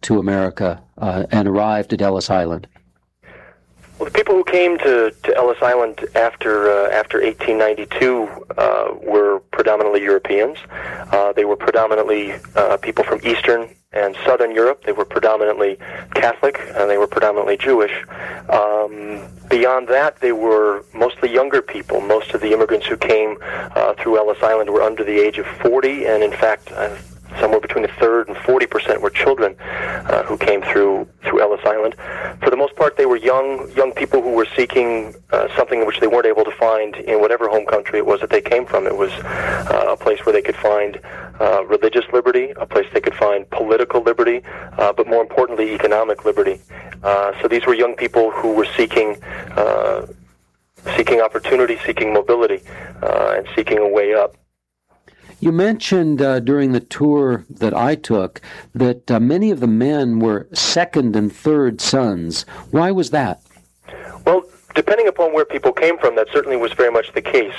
to America and arrived at Ellis Island? Well, the people who came to Ellis Island after 1892 were predominantly Europeans. They were predominantly people from Eastern and Southern Europe. They were predominantly Catholic, and they were predominantly Jewish. Beyond that, they were mostly younger people. Most of the immigrants who came through Ellis Island were under the age of 40, and in fact, somewhere between a third and 40% were children who came through Ellis Island. For the most part, they were young people who were seeking something which they weren't able to find in whatever home country it was that they came from. It was a place where they could find religious liberty, a place they could find political liberty, but more importantly, economic liberty. So these were young people who were seeking opportunity, seeking mobility, and seeking a way up. You mentioned during the tour that I took that many of the men were second and third sons. Why was that? Well, depending upon where people came from, that certainly was very much the case.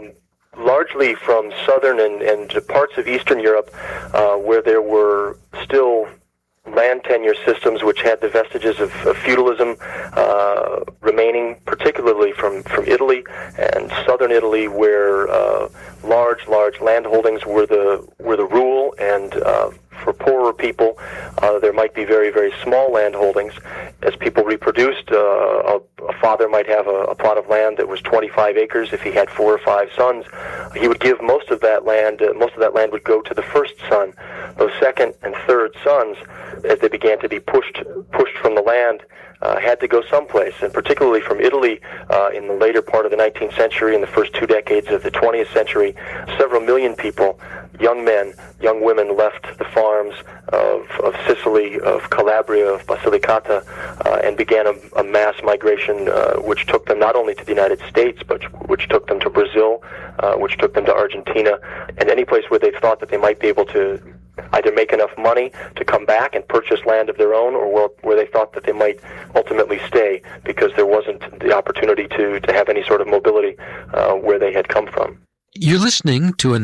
Largely from southern and parts of Eastern Europe, where there were still land tenure systems which had the vestiges of feudalism remaining, particularly from Italy and southern Italy, where large land holdings were the rule, and for poorer people there might be very, very small land holdings. As people reproduced, a father might have a plot of land that was 25 acres. If he had 4 or 5 sons, he would give most of that land would go to the first son. Those second and third sons, as they began to be pushed from the land, had to go someplace, and particularly from Italy in the later part of the 19th century and the first 2 decades of the 20th century, several million people, young men, young women, left the farms of Sicily, of Calabria, of Basilicata, and began a mass migration which took them not only to the United States, but which took them to Brazil, which took them to Argentina, and any place where they thought that they might be able to either make enough money to come back and purchase land of their own, or where they thought that they might ultimately stay because there wasn't the opportunity to have any sort of mobility where they had come from. You're listening to a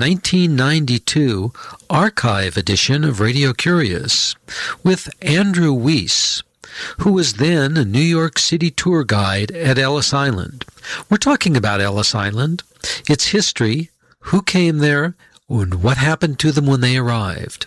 1992 archive edition of Radio Curious with Andrew Weiss, who was then a New York City tour guide at Ellis Island. We're talking about Ellis Island, its history, who came there, and what happened to them when they arrived.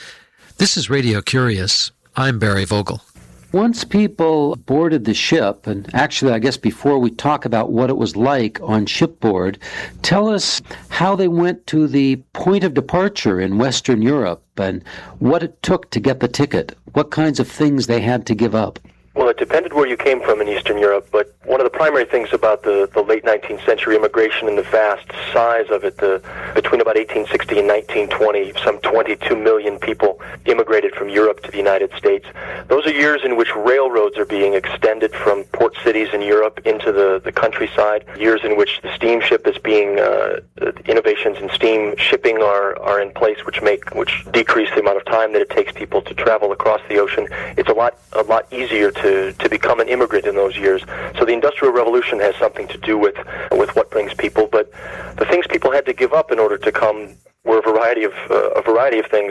This is Radio Curious. I'm Barry Vogel. Once people boarded the ship, and actually I guess before we talk about what it was like on shipboard, tell us how they went to the point of departure in Western Europe and what it took to get the ticket, what kinds of things they had to give up. Well, it depended where you came from in Eastern Europe, but one of the primary things about the late 19th century immigration and the vast size of it, between about 1860 and 1920, some 22 million people immigrated from Europe to the United States. Those are years in which railroads are being extended from port cities in Europe into the countryside, years in which the steamship is being, innovations in steam shipping are in place, which decrease the amount of time that it takes people to travel across the ocean. It's a lot easier to become an immigrant in those years. So the Industrial Revolution has something to do with what brings people, but the things people had to give up in order to come were a variety of things.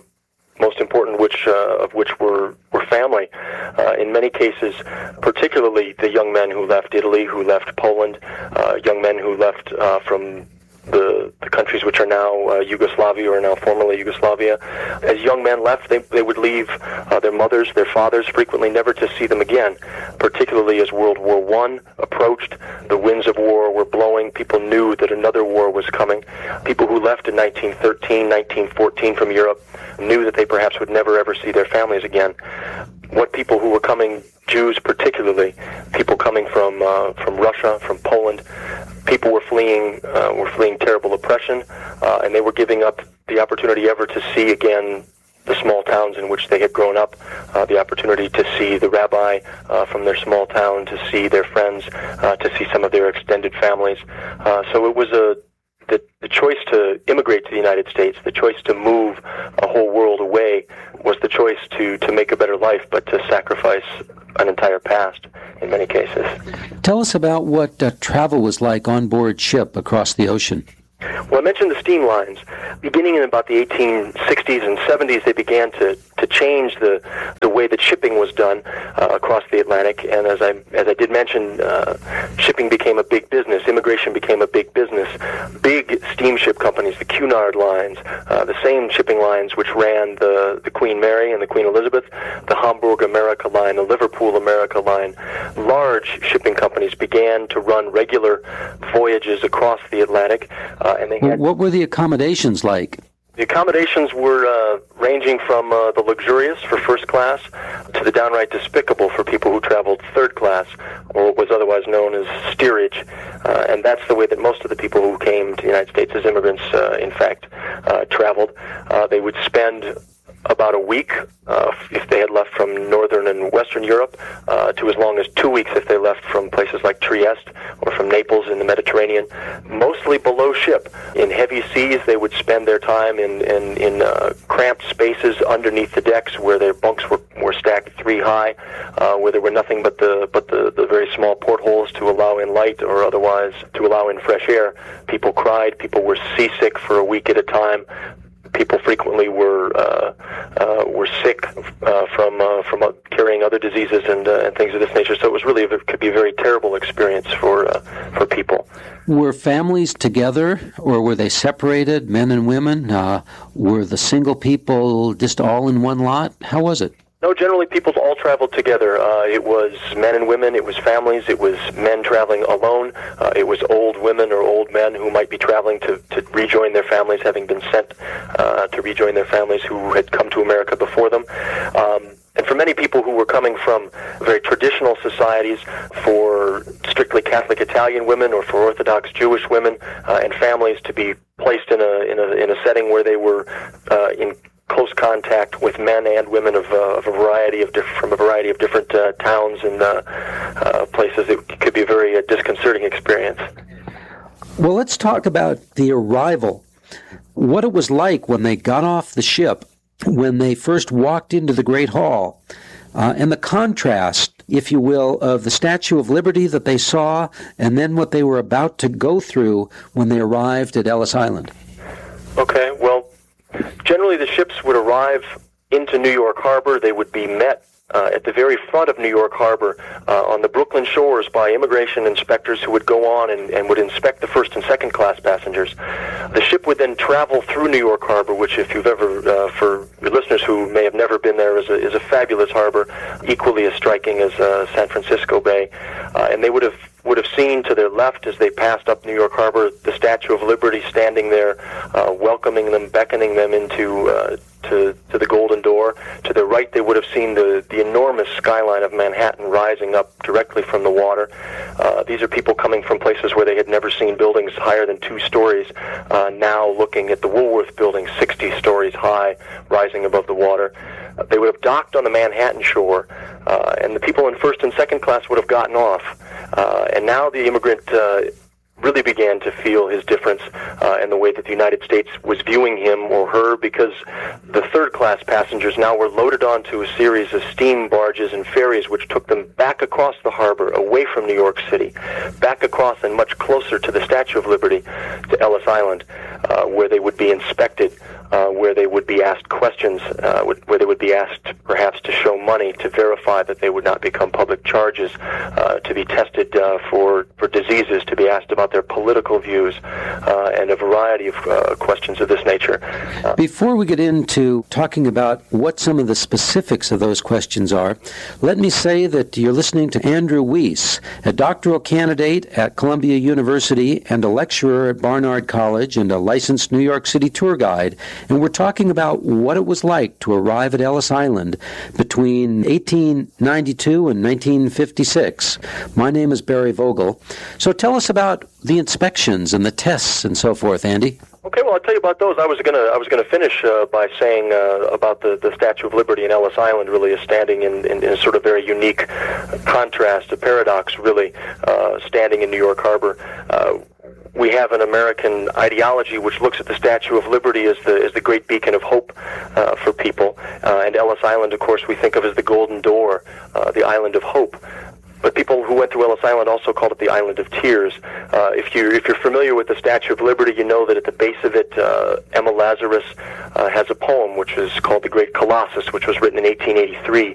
Most important of which were family. In many cases, particularly the young men who left Italy, who left Poland, young men who left from the countries which are now Yugoslavia, or now formerly Yugoslavia. As young men left, they would leave their mothers, their fathers, frequently never to see them again, particularly as World War I approached. The winds of war were blowing. People knew that another war was coming. People who left in 1913, 1914 from Europe knew that they perhaps would never ever see their families again. What people who were coming, Jews particularly, people coming from Russia, from Poland, people were fleeing terrible oppression, and they were giving up the opportunity ever to see again the small towns in which they had grown up, the opportunity to see the rabbi from their small town, to see their friends, to see some of their extended families. So it was the choice to immigrate to the United States, the choice to move a whole world away, was the choice to make a better life, but to sacrifice an entire past in many cases. Tell us about what travel was like on board ship across the ocean. Well, I mentioned the steam lines. Beginning in about the 1860s and 70s, they began to change the way that shipping was done across the Atlantic. And as I did mention, shipping became a big business. Immigration became a big business. Big steamship companies, the Cunard lines, the same shipping lines which ran the Queen Mary and the Queen Elizabeth, the Hamburg America line, the Liverpool America line. Large shipping companies began to run regular voyages across the Atlantic. And they had, what were the accommodations like? The accommodations were ranging from the luxurious for first class to the downright despicable for people who traveled third class, or what was otherwise known as steerage. And that's the way that most of the people who came to the United States as immigrants, in fact, traveled. They would spend about a week if they had left from Northern and Western Europe, to as long as 2 weeks if they left from places like Trieste or from Naples in the Mediterranean, mostly below ship. In heavy seas, they would spend their time in cramped spaces underneath the decks where their bunks were stacked 3 high, where there were nothing but the very small portholes to allow in light or otherwise to allow in fresh air. People cried. People were seasick for a week at a time. People frequently were sick from carrying other diseases and things of this nature. So it was really could be a very terrible experience for people. Were families together, or were they separated, men and women? Were the single people just all in one lot? How was it? No, generally people all traveled together. It was men and women, it was families, it was men traveling alone, it was old women or old men who might be traveling to rejoin their families, having been sent to rejoin their families who had come to America before them. And for many people who were coming from very traditional societies, for strictly Catholic Italian women or for Orthodox Jewish women and families, to be placed in a setting where they were in close contact with men and women from a variety of different towns and places, it could be a very disconcerting experience. Well, let's talk about the arrival. What it was like when they got off the ship, when they first walked into the Great Hall, and the contrast, if you will, of the Statue of Liberty that they saw and then what they were about to go through when they arrived at Ellis Island. Okay, well, generally the ships would arrive into New York Harbor. They would be met at the very front of New York Harbor on the Brooklyn shores by immigration inspectors who would go on and would inspect the first and second class passengers. The ship would then travel through New York Harbor, which, if you've ever, for your listeners who may have never been there, is a fabulous harbor, equally as striking as San Francisco Bay. And they would have seen to their left as they passed up New York Harbor the Statue of Liberty standing there, welcoming them, beckoning them into to the Golden Door. To their right, they would have seen the enormous skyline of Manhattan rising up directly from the water. These are people coming from places where they had never seen buildings higher than 2 stories, now looking at the Woolworth Building 60 stories high, rising above the water. They would have docked on the Manhattan shore, and the people in first and second class would have gotten off. And now the immigrant really began to feel his difference in the way that the United States was viewing him or her, because the third-class passengers now were loaded onto a series of steam barges and ferries which took them back across the harbor, away from New York City, back across and much closer to the Statue of Liberty, to Ellis Island, where they would be inspected, where they would be asked questions, where they would be asked perhaps to show money to verify that they would not become public charges, to be tested for diseases, to be asked about their political views, and a variety of questions of this nature. Before we get into talking about what some of the specifics of those questions are, let me say that you're listening to Andrew Weiss, a doctoral candidate at Columbia University and a lecturer at Barnard College and a licensed New York City tour guide, and we're talking about what it was like to arrive at Ellis Island between 1892 and 1956. My name is Barry Vogel. So tell us about the inspections and the tests and so forth, Andy. Okay, well, I'll tell you about those. I was gonna finish by saying about the Statue of Liberty in Ellis Island, really is standing in a sort of very unique contrast, a paradox, really, standing in New York Harbor. We have an American ideology which looks at the Statue of Liberty as the great beacon of hope for people, and Ellis Island, of course, we think of as the Golden Door, the island of hope. But people who went through Ellis Island also called it the Island of Tears. If you're familiar with the Statue of Liberty, you know that at the base of it, Emma Lazarus has a poem which is called The Great Colossus, which was written in 1883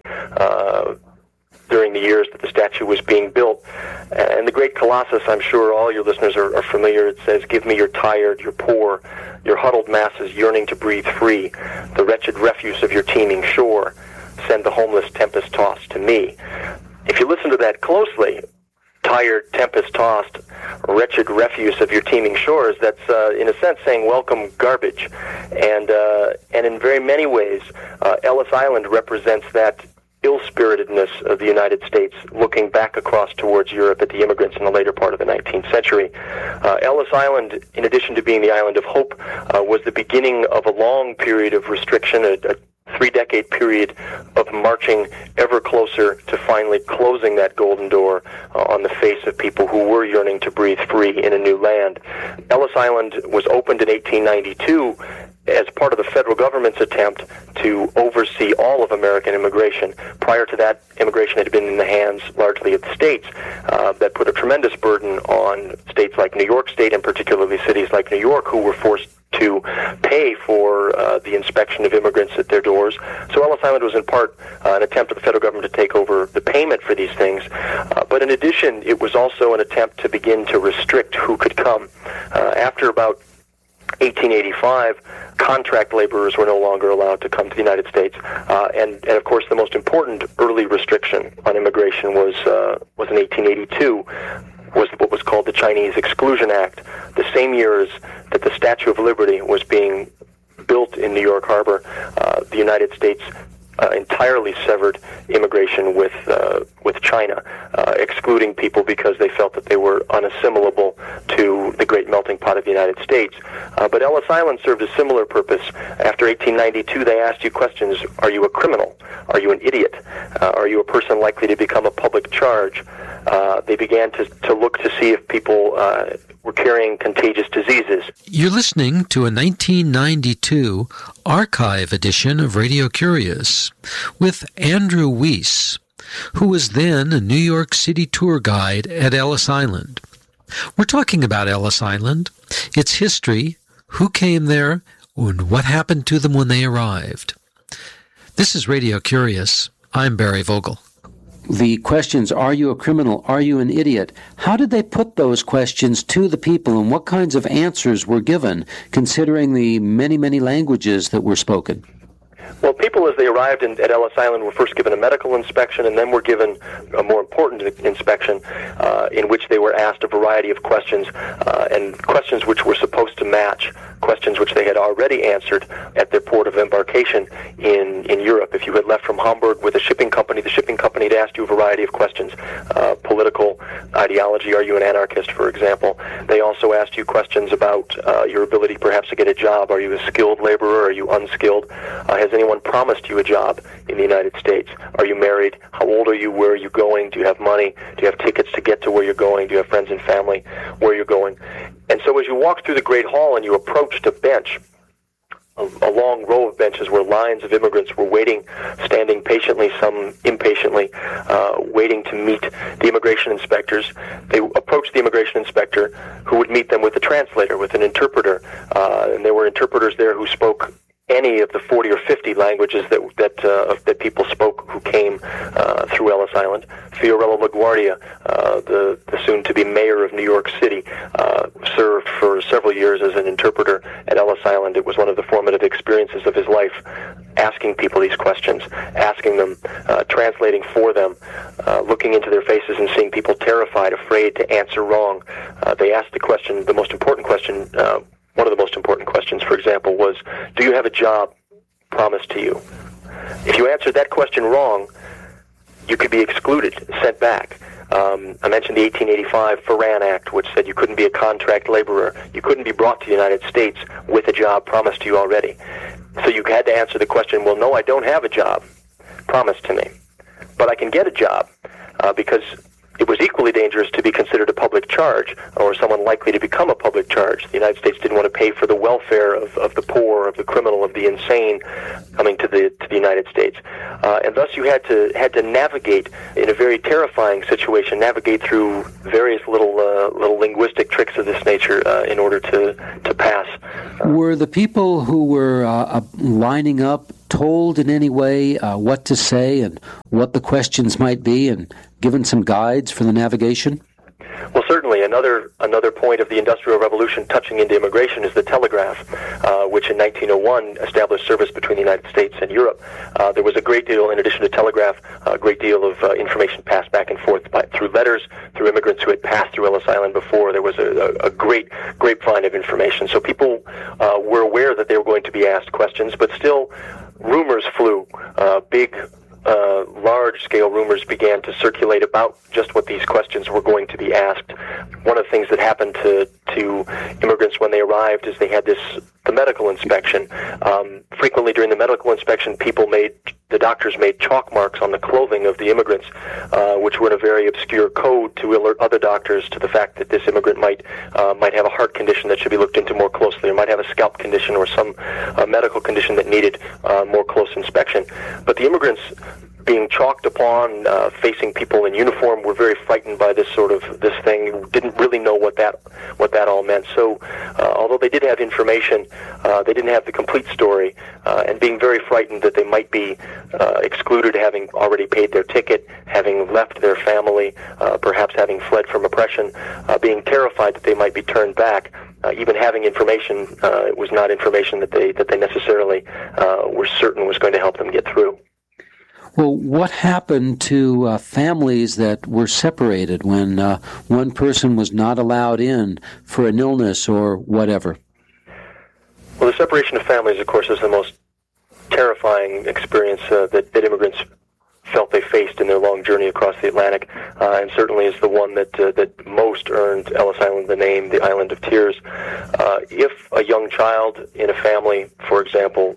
during the years that the statue was being built. And the Great Colossus, I'm sure all your listeners are familiar. It says, "Give me your tired, your poor, your huddled masses yearning to breathe free, the wretched refuse of your teeming shore. Send the homeless tempest-tossed to me." If you listen to that closely, tired, tempest-tossed, wretched refuse of your teeming shores, that's in a sense saying welcome garbage. And in very many ways, Ellis Island represents that ill-spiritedness of the United States looking back across towards Europe at the immigrants in the later part of the 19th century. Ellis Island, in addition to being the Island of Hope, was the beginning of a long period of restriction, a 3-decade period of marching ever closer to finally closing that golden door on the face of people who were yearning to breathe free in a new land. Ellis Island was opened in 1892 as part of the federal government's attempt to oversee all of American immigration. Prior to that, immigration had been in the hands largely of the states. That put a tremendous burden on states like New York State, and particularly cities like New York, who were forced to pay for the inspection of immigrants at their doors. So Ellis Island was in part an attempt of the federal government to take over the payment for these things. But in addition, it was also an attempt to begin to restrict who could come. After about 1885, contract laborers were no longer allowed to come to the United States. And of course, the most important early restriction on immigration was in 1882. Was what was called the Chinese Exclusion Act. The same years that the Statue of Liberty was being built in New York Harbor, the United States entirely severed immigration with China, excluding people because they felt that they were unassimilable to the great melting pot of the United States. But Ellis Island served a similar purpose. After 1892, they asked you questions: Are you a criminal? Are you an idiot? Are you a person likely to become a public charge? They began to look to see if people were carrying contagious diseases. You're listening to a 1992 archive edition of Radio Curious with Andrew Weiss, who was then a New York City tour guide at Ellis Island. We're talking about Ellis Island, its history, who came there, and what happened to them when they arrived. This is Radio Curious. I'm Barry Vogel. The questions, are you a criminal? Are you an idiot? How did they put those questions to the people, and what kinds of answers were given, considering the many, many languages that were spoken? Well, people as they arrived at Ellis Island were first given a medical inspection, and then were given a more important inspection in which they were asked a variety of questions, and questions which were supposed to match questions which they had already answered at their port of embarkation in Europe. If you had left from Hamburg with a shipping company, the shipping company had asked you a variety of questions. Political ideology, are you an anarchist, for example? They also asked you questions about your ability perhaps to get a job. Are you a skilled laborer? Are you unskilled? Has anyone promised you a job in the United States? Are you married? How old are you? Where are you going? Do you have money? Do you have tickets to get to where you're going? Do you have friends and family where you're going? And so as you walked through the Great Hall and you approached a bench, a long row of benches where lines of immigrants were waiting, standing patiently, some impatiently, waiting to meet the immigration inspectors. They approached the immigration inspector, who would meet them with a translator, with an interpreter. And there were interpreters there who spoke any of the 40 or 50 languages that people spoke who came through Ellis Island. Fiorello LaGuardia, the soon-to-be mayor of New York City, served for several years as an interpreter at Ellis Island. It was one of the formative experiences of his life, asking people these questions, asking them, translating for them, looking into their faces and seeing people terrified, afraid to answer wrong. They asked the question, the most important question, one of the most important questions, for example, was, do you have a job promised to you? If you answered that question wrong, you could be excluded, sent back. I mentioned the 1885 Ferran Act, which said you couldn't be a contract laborer. You couldn't be brought to the United States with a job promised to you already. So you had to answer the question, well, no, I don't have a job promised to me, but I can get a job because it was equally dangerous to be considered a public charge or someone likely to become a public charge. The United States didn't want to pay for the welfare of the poor, of the criminal, of the insane coming to the United States. And thus you had to navigate in a very terrifying situation, navigate through various little linguistic tricks of this nature in order to pass. Were the people who were lining up told in any way what to say and what the questions might be, and given some guides for the navigation? Well, certainly. Another point of the Industrial Revolution touching into immigration is the telegraph, which in 1901 established service between the United States and Europe. There was a great deal, in addition to telegraph, a great deal of information passed back and forth through letters, through immigrants who had passed through Ellis Island before. There was a great grapevine of information. So people were aware that they were going to be asked questions, but still rumors flew. Large-scale rumors began to circulate about just what these questions were going to be asked. One of the things that happened to immigrants when they arrived is they had the medical inspection. Frequently during the medical inspection, the doctors made chalk marks on the clothing of the immigrants, which were in a very obscure code to alert other doctors to the fact that this immigrant might have a heart condition that should be looked into more closely, or might have a scalp condition or some medical condition that needed more close inspection. But the immigrants, being chalked upon, facing people in uniform, were very frightened by this thing. Didn't really know what that all meant. So, although they did have information, they didn't have the complete story, and being very frightened that they might be excluded, having already paid their ticket, having left their family, perhaps having fled from oppression, being terrified that they might be turned back. Even having information, it was not information that they necessarily were certain was going to help them get through. Well, what happened to families that were separated when one person was not allowed in for an illness or whatever? Well, the separation of families, of course, is the most terrifying experience that immigrants felt they faced in their long journey across the Atlantic, and certainly is the one that most earned Ellis Island the name, the Island of Tears. If a young child in a family, for example,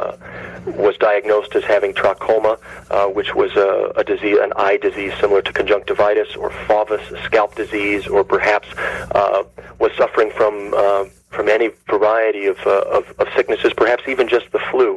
was diagnosed as having trachoma, which was a disease, an eye disease similar to conjunctivitis, or FAVus, a scalp disease, or perhaps was suffering from any variety of sicknesses, perhaps even just the flu,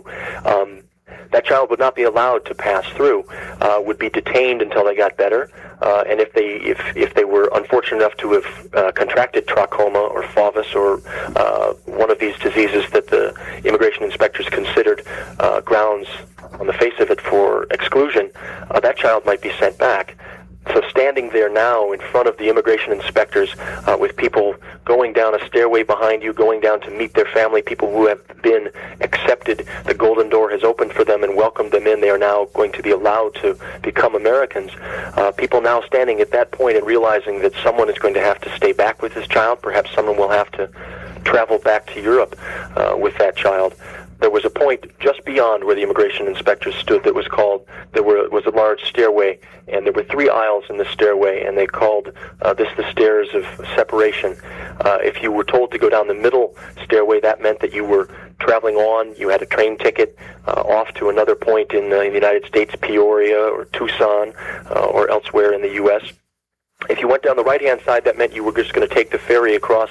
that child would not be allowed to pass through, would be detained until they got better, and if they were unfortunate enough to have contracted trachoma or FAVus or one of these diseases that the immigration inspectors considered grounds on the face of it for exclusion, that child might be sent back. So standing there now in front of the immigration inspectors with people going down a stairway behind you, going down to meet their family, people who have been accepted, the golden door has opened for them and welcomed them in. They are now going to be allowed to become Americans. People now standing at that point and realizing that someone is going to have to stay back with this child. Perhaps someone will have to travel back to Europe with that child. There was a point just beyond where the immigration inspectors stood that was called, was a large stairway, and there were 3 aisles in the stairway, and they called this the stairs of separation. If you were told to go down the middle stairway, that meant that you were traveling on, you had a train ticket off to another point in the United States, Peoria or Tucson or elsewhere in the U.S. If you went down the right-hand side, that meant you were just going to take the ferry across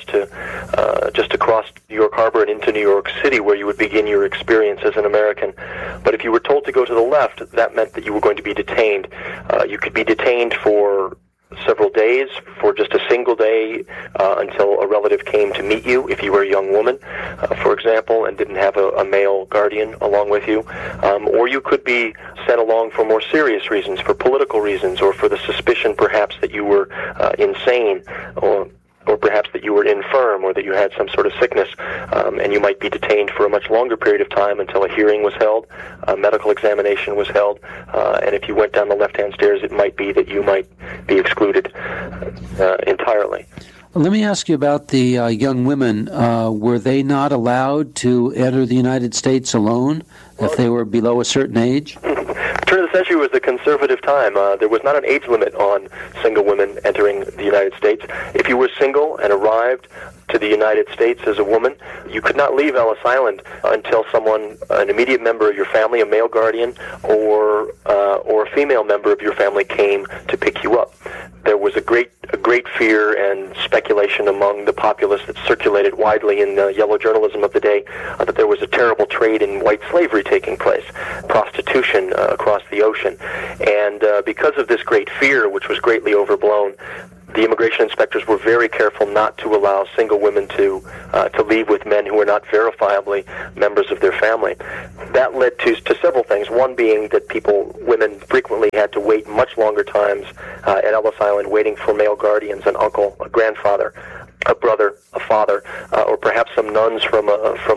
New York Harbor and into New York City, where you would begin your experience as an American. But if you were told to go to the left, that meant that you were going to be detained. You could be detained for several days, for just a single day, until a relative came to meet you, if you were a young woman, for example, and didn't have a male guardian along with you. Or you could be sent along for more serious reasons, for political reasons, or for the suspicion perhaps that you were insane, or perhaps that you were infirm, or that you had some sort of sickness, and you might be detained for a much longer period of time until a hearing was held, a medical examination was held, and if you went down the left-hand stairs, it might be that you might be excluded entirely. Let me ask you about the young women. Were they not allowed to enter the United States alone if they were below a certain age? The turn of the century was a conservative time. There was not an age limit on single women entering the United States. If you were single and arrived to the United States as a woman, you could not leave Ellis Island until someone, an immediate member of your family, a male guardian, or a female member of your family came to pick you up. there was a great fear and speculation among the populace that circulated widely in the yellow journalism of the day that there was a terrible trade in white slavery taking place, prostitution across the ocean. And because of this great fear, which was greatly overblown, the immigration inspectors were very careful not to allow single women to leave with men who were not verifiably members of their family. That led to several things. One being that women frequently had to wait much longer times at Ellis Island waiting for male guardians, an uncle, a grandfather, a brother, a father, or perhaps some nuns from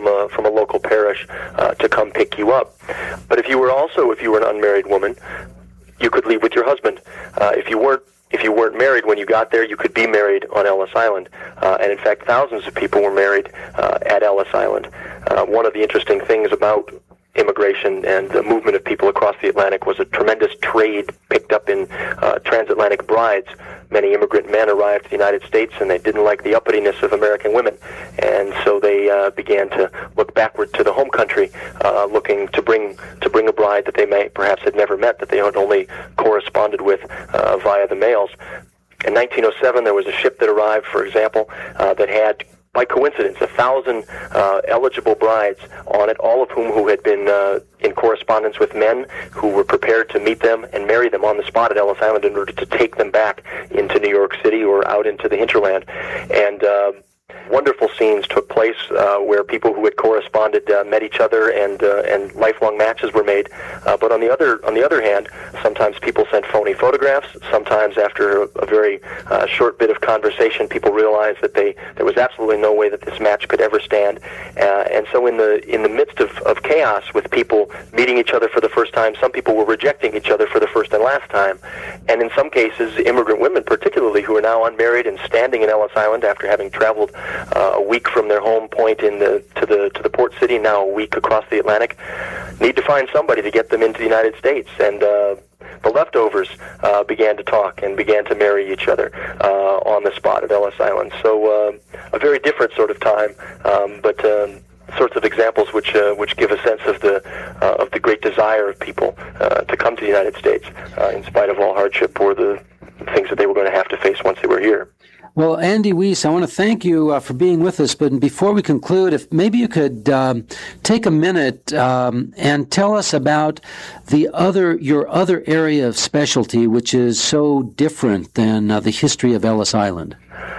a local parish to come pick you up. But if you were an unmarried woman, you could leave with your husband. If you weren't married when you got there, you could be married on Ellis Island. And in fact, thousands of people were married at Ellis Island. One of the interesting things about immigration and the movement of people across the Atlantic was a tremendous trade picked up in transatlantic brides. Many immigrant men arrived to the United States, and they didn't like the uppityness of American women. And so they began to look backward to the home country, looking to bring a bride that they may perhaps had never met, that they had only corresponded with via the mails. In 1907, there was a ship that arrived, for example, that had, by coincidence, 1,000 eligible brides on it, all of whom who had been in correspondence with men who were prepared to meet them and marry them on the spot at Ellis Island in order to take them back into New York City or out into the hinterland. And wonderful scenes took place where people who had corresponded met each other, and lifelong matches were made. But on the other hand, sometimes people sent phony photographs. Sometimes, after a very short bit of conversation, people realized that there was absolutely no way that this match could ever stand. And so, in the midst of chaos, with people meeting each other for the first time, some people were rejecting each other for the first and last time. And in some cases, immigrant women, particularly, who are now unmarried and standing in Ellis Island after having traveled a week from their home point to the port city, now a week across the Atlantic, need to find somebody to get them into the United States. And the leftovers began to talk and began to marry each other on the spot at Ellis Island. So a very different sort of time, but sorts of examples which give a sense of the great desire of people to come to the United States in spite of all hardship or the things that they were going to have to face once they were here. Well, Andy Weiss, I want to thank you for being with us. But before we conclude, if maybe you could take a minute and tell us about your other area of specialty, which is so different than the history of Ellis Island.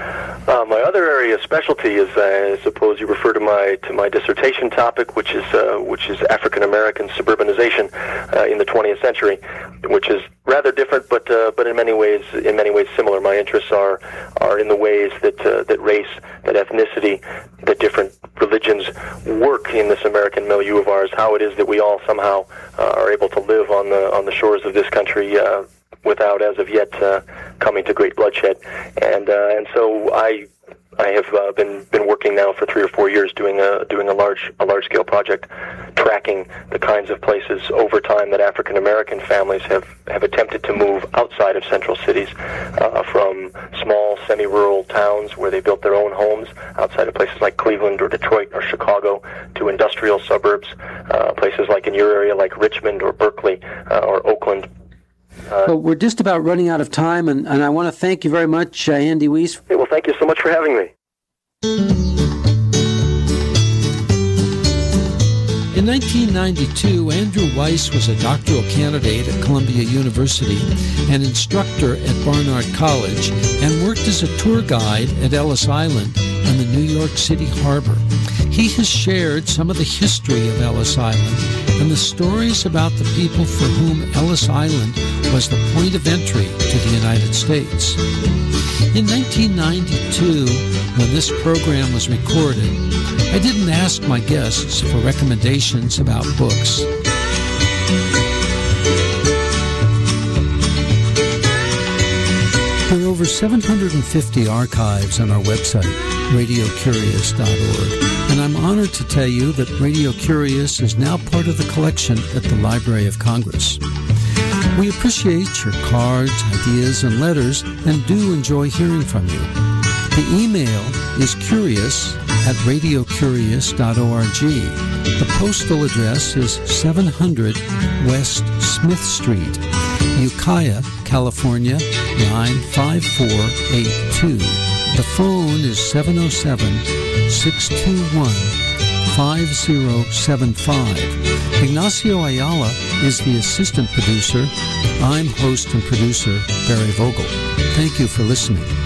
My other area of specialty is, I suppose you refer to my dissertation topic, which is African American suburbanization in the 20th century, which is rather different, but in many ways similar. My interests are in the ways that race, that ethnicity, that different religions work in this American milieu of ours. How it is that we all somehow are able to live on the shores of this country without, as of yet, coming to great bloodshed. And so I have been working now for 3 or 4 years doing a large scale project, tracking the kinds of places over time that African American families have attempted to move outside of central cities, from small semi-rural towns where they built their own homes outside of places like Cleveland or Detroit or Chicago, to industrial suburbs, places like in your area like Richmond or Berkeley or Oakland. Well, we're just about running out of time, and I want to thank you very much, Andy Weiss. Hey, well, thank you so much for having me. In 1992, Andrew Weiss was a doctoral candidate at Columbia University, an instructor at Barnard College, and worked as a tour guide at Ellis Island and the New York City Harbor. He has shared some of the history of Ellis Island and the stories about the people for whom Ellis Island was the point of entry to the United States. In 1992, when this program was recorded, I didn't ask my guests for recommendations about books. There are over 750 archives on our website, radiocurious.org, and I'm honored to tell you that Radio Curious is now part of the collection at the Library of Congress. We appreciate your cards, ideas, and letters, and do enjoy hearing from you. The email is curious@radiocurious.org. The postal address is 700 West Smith Street. Ukiah, California, 95482. The phone is 707-621-5075. Ignacio Ayala is the assistant producer. I'm host and producer Barry Vogel. Thank you for listening.